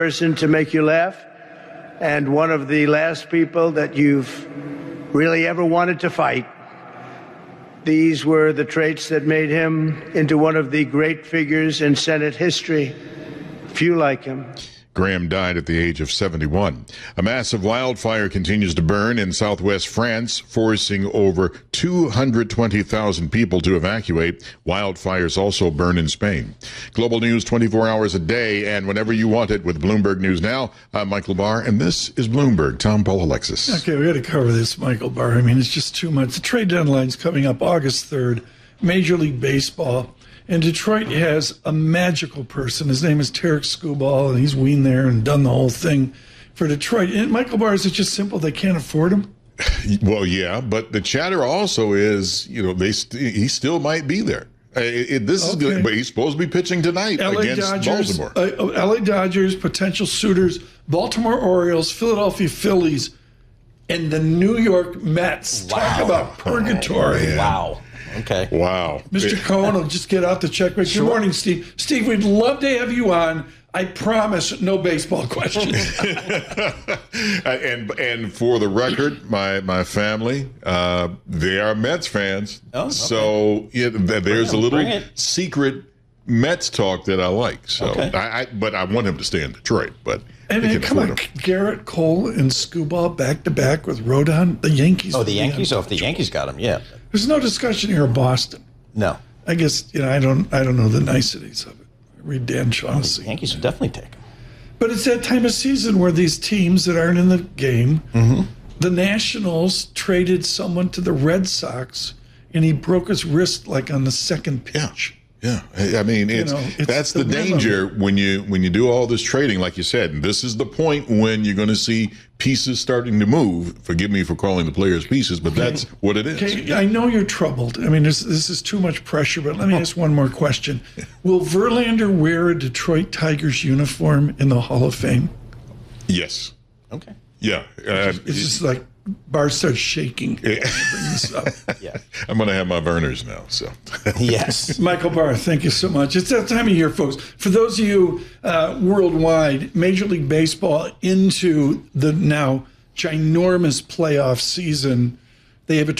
person to make you laugh, and one of the last people that you've really ever wanted to fight. These were the traits that made him into one of the great figures in Senate history. Few like him. Graham died at the age of 71. A massive wildfire continues to burn in southwest France, forcing over 220,000 people to evacuate. Wildfires also burn in Spain. Global news 24 hours a day and whenever you want it with Bloomberg News Now. I'm Michael Barr, and this is Bloomberg. Tom Paul Alexis. Okay, we got to cover this, Michael Barr. I mean, it's just too much. The trade deadline's coming up August 3rd. Major League Baseball. And Detroit has a magical person. His name is Tarek Skubal, and he's been there and done the whole thing for Detroit. And Michael Barr, is it just simple they can't afford him? Well, yeah, but the chatter also is, he still might be there. This is good, but he's supposed to be pitching tonight against Baltimore. LA Dodgers, potential suitors, Baltimore Orioles, Philadelphia Phillies, and the New York Mets. Wow. Talk about purgatory. Oh, wow. Okay. Wow. Mr. Cohen will just get out the checkmate. Sure. Good morning, Steve. Steve, we'd love to have you on. I promise no baseball questions. and for the record, my family, they are Mets fans. Oh, okay. So there's a little secret Mets talk that I like. So, okay. But I want him to stay in Detroit. But and come on, Garrett Cole and Skubal back to back with Rodon, the Yankees. Oh, the Yankees. Oh, if the Yankees got him, yeah. There's no discussion here of Boston. No. I guess I don't know the niceties of it. I read Dan Shaughnessy. The Yankees would definitely take him. But it's that time of season where these teams that aren't in the game, the Nationals traded someone to the Red Sox, and he broke his wrist like on the second pitch. Yeah, I mean, that's the danger when you do all this trading, like you said. And this is the point when you're going to see pieces starting to move. Forgive me for calling the players pieces, but that's what it is. Okay, I know you're troubled. I mean, this is too much pressure, but let me ask one more question. Will Verlander wear a Detroit Tigers uniform in the Hall of Fame? Yes. Okay. Yeah. It's just like Barr starts shaking. Yeah. I'm going to have my Verners now. So yes. Michael Barr, thank you so much. It's that time of year, folks. For those of you worldwide, Major League Baseball into the now ginormous playoff season, they have a